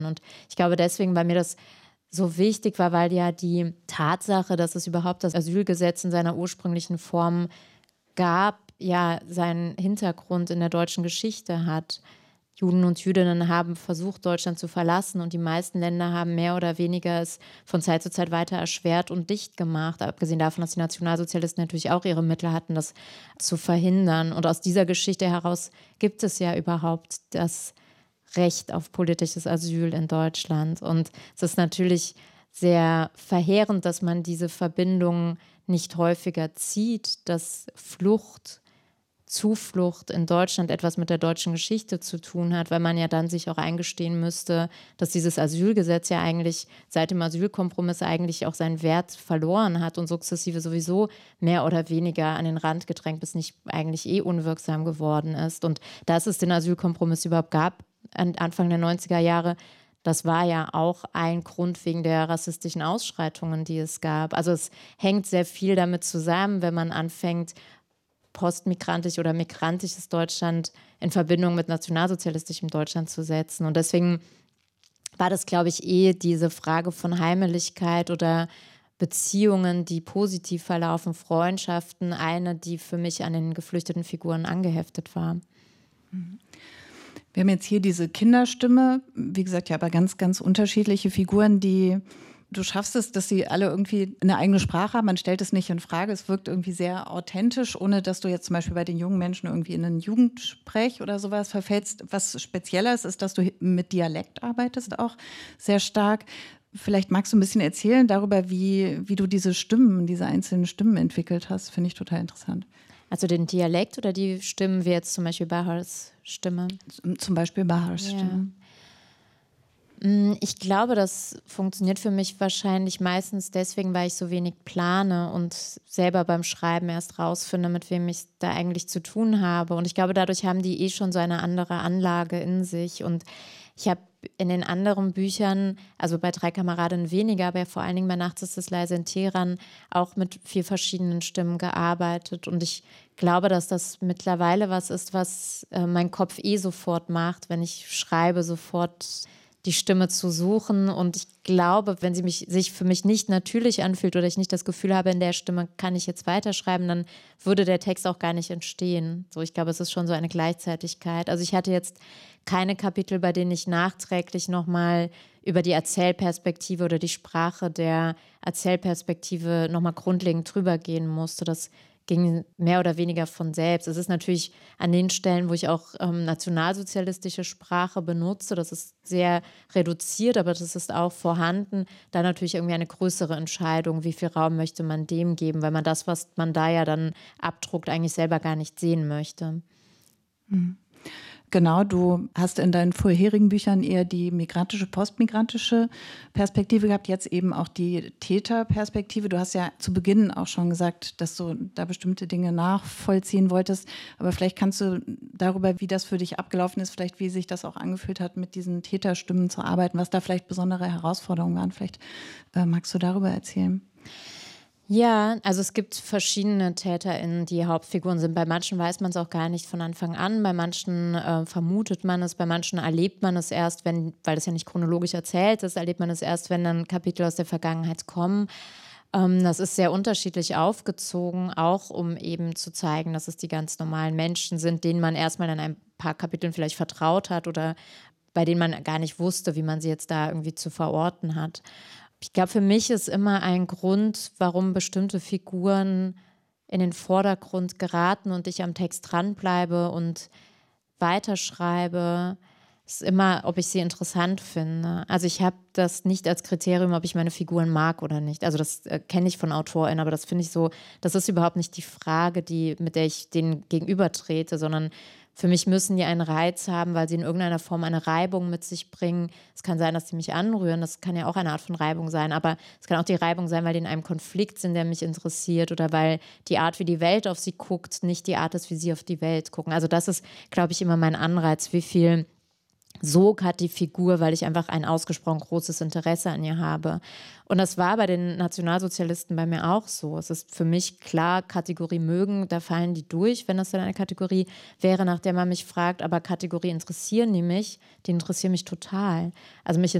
Und ich glaube, deswegen bei mir das so wichtig war, weil ja die Tatsache, dass es überhaupt das Asylgesetz in seiner ursprünglichen Form gab, ja seinen Hintergrund in der deutschen Geschichte hat. Juden und Jüdinnen haben versucht, Deutschland zu verlassen, und die meisten Länder haben mehr oder weniger es von Zeit zu Zeit weiter erschwert und dicht gemacht. Abgesehen davon, dass die Nationalsozialisten natürlich auch ihre Mittel hatten, das zu verhindern. Und aus dieser Geschichte heraus gibt es ja überhaupt das Recht auf politisches Asyl in Deutschland. Und es ist natürlich sehr verheerend, dass man diese Verbindung nicht häufiger zieht, dass Zuflucht in Deutschland etwas mit der deutschen Geschichte zu tun hat, weil man ja dann sich auch eingestehen müsste, dass dieses Asylgesetz ja eigentlich seit dem Asylkompromiss eigentlich auch seinen Wert verloren hat und sukzessive sowieso mehr oder weniger an den Rand gedrängt, bis nicht eigentlich unwirksam geworden ist. Und dass es den Asylkompromiss überhaupt gab, Anfang der 90er Jahre, das war ja auch ein Grund wegen der rassistischen Ausschreitungen, die es gab. Also es hängt sehr viel damit zusammen, wenn man anfängt, postmigrantisch oder migrantisches Deutschland in Verbindung mit nationalsozialistischem Deutschland zu setzen. Und deswegen war das, glaube ich, diese Frage von Heimeligkeit oder Beziehungen, die positiv verlaufen, Freundschaften, eine, die für mich an den geflüchteten Figuren angeheftet war. Wir haben jetzt hier diese Kinderstimme, wie gesagt, ja, aber ganz, ganz unterschiedliche Figuren, du schaffst es, dass sie alle irgendwie eine eigene Sprache haben. Man stellt es nicht in Frage. Es wirkt irgendwie sehr authentisch, ohne dass du jetzt zum Beispiel bei den jungen Menschen irgendwie in ein Jugendsprech oder sowas verfällst. Was spezieller ist, dass du mit Dialekt arbeitest auch sehr stark. Vielleicht magst du ein bisschen erzählen darüber, wie du diese einzelnen Stimmen entwickelt hast. Finde ich total interessant. Also den Dialekt oder die Stimmen, wie jetzt zum Beispiel Bahars Stimme? Zum Beispiel Bahars Stimme. Ich glaube, das funktioniert für mich wahrscheinlich meistens deswegen, weil ich so wenig plane und selber beim Schreiben erst rausfinde, mit wem ich da eigentlich zu tun habe. Und ich glaube, dadurch haben die schon so eine andere Anlage in sich. Und ich habe in den anderen Büchern, also bei 3 Kameradinnen weniger, aber vor allen Dingen bei Nachts ist es leise in Teheran, auch mit 4 verschiedenen Stimmen gearbeitet. Und ich glaube, dass das mittlerweile was ist, was mein Kopf sofort macht, wenn ich schreibe, sofort die Stimme zu suchen. Und ich glaube, wenn sie sich für mich nicht natürlich anfühlt oder ich nicht das Gefühl habe, in der Stimme kann ich jetzt weiterschreiben, dann würde der Text auch gar nicht entstehen. So, ich glaube, es ist schon so eine Gleichzeitigkeit. Also ich hatte jetzt keine Kapitel, bei denen ich nachträglich nochmal über die Erzählperspektive oder die Sprache der Erzählperspektive nochmal grundlegend drüber gehen musste. Das ging mehr oder weniger von selbst. Es ist natürlich an den Stellen, wo ich auch nationalsozialistische Sprache benutze, das ist sehr reduziert, aber das ist auch vorhanden, da natürlich irgendwie eine größere Entscheidung, wie viel Raum möchte man dem geben, weil man das, was man da ja dann abdruckt, eigentlich selber gar nicht sehen möchte. Genau, du hast in deinen vorherigen Büchern eher die migrantische, postmigrantische Perspektive gehabt, jetzt eben auch die Täterperspektive. Du hast ja zu Beginn auch schon gesagt, dass du da bestimmte Dinge nachvollziehen wolltest. Aber vielleicht kannst du darüber, wie das für dich abgelaufen ist, vielleicht wie sich das auch angefühlt hat, mit diesen Täterstimmen zu arbeiten, was da vielleicht besondere Herausforderungen waren. Vielleicht magst du darüber erzählen. Ja, also es gibt verschiedene TäterInnen, die Hauptfiguren sind. Bei manchen weiß man es auch gar nicht von Anfang an, bei manchen vermutet man es, bei manchen erlebt man es erst, weil das ja nicht chronologisch erzählt ist, erlebt man es erst, wenn dann Kapitel aus der Vergangenheit kommen. Das ist sehr unterschiedlich aufgezogen, auch um eben zu zeigen, dass es die ganz normalen Menschen sind, denen man erstmal in ein paar Kapiteln vielleicht vertraut hat oder bei denen man gar nicht wusste, wie man sie jetzt da irgendwie zu verorten hat. Ich glaube, für mich ist immer ein Grund, warum bestimmte Figuren in den Vordergrund geraten und ich am Text dranbleibe und weiterschreibe, ist immer, ob ich sie interessant finde. Also ich habe das nicht als Kriterium, ob ich meine Figuren mag oder nicht. Also das kenne ich von AutorInnen, aber das finde ich so, das ist überhaupt nicht die Frage, mit der ich denen gegenübertrete, sondern für mich müssen die einen Reiz haben, weil sie in irgendeiner Form eine Reibung mit sich bringen. Es kann sein, dass sie mich anrühren, das kann ja auch eine Art von Reibung sein, aber es kann auch die Reibung sein, weil die in einem Konflikt sind, der mich interessiert oder weil die Art, wie die Welt auf sie guckt, nicht die Art ist, wie sie auf die Welt gucken. Also das ist, glaube ich, immer mein Anreiz, wie viel Sog hat die Figur, weil ich einfach ein ausgesprochen großes Interesse an ihr habe. Und das war bei den Nationalsozialisten bei mir auch so. Es ist für mich klar, Kategorie mögen, da fallen die durch, wenn das dann eine Kategorie wäre, nach der man mich fragt, aber Kategorie interessieren die interessieren mich total. Also mich